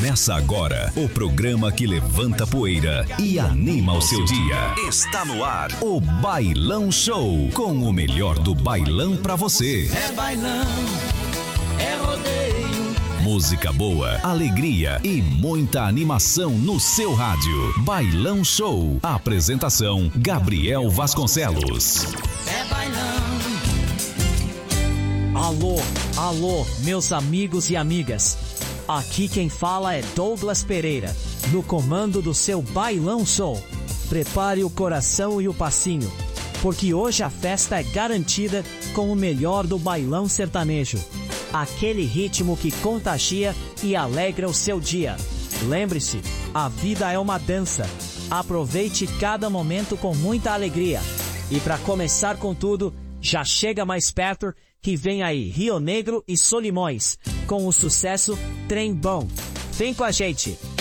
Começa agora o programa que levanta poeira e anima o seu dia. Está no ar o Bailão Show, com o melhor do bailão pra você. É bailão, é rodeio. Música boa, alegria e muita animação no seu rádio. Bailão Show. Apresentação: Gabriel Vasconcelos. É bailão. Alô, meus amigos e amigas. Aqui quem fala é Douglas Pereira, no comando do seu Bailão Show. Prepare o coração e o passinho, porque hoje a festa é garantida com o melhor do bailão sertanejo. Aquele ritmo que contagia e alegra o seu dia. Lembre-se, a vida é uma dança. Aproveite cada momento com muita alegria. E para começar com tudo, já chega mais perto que vem aí Rio Negro e Solimões, com o sucesso Trem Bom. Vem com a gente!